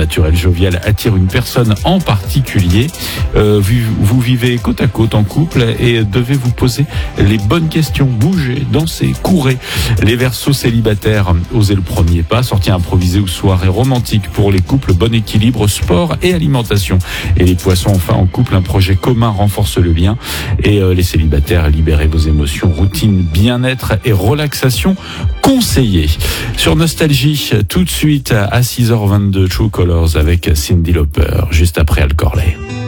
naturel, jovial attire une personne en particulier. Vous vivez côte à côte en couple et devez vous poser les bonnes questions. Bougez, dansez, courez. Les Verseaux célibataires, osez le premier pas. Sortie improvisée ou soirée romantique pour les couples, bon équilibre, sport et alimentation. Et les Poissons, enfin en couple, un projet commun renforce le lien. Et les célibataires, libérez vos émotions, routine, bien-être et relaxation conseillée. Sur Nostalgie, tout de suite à 6h22, True Colors avec Cyndi Lauper, juste après Al Corley.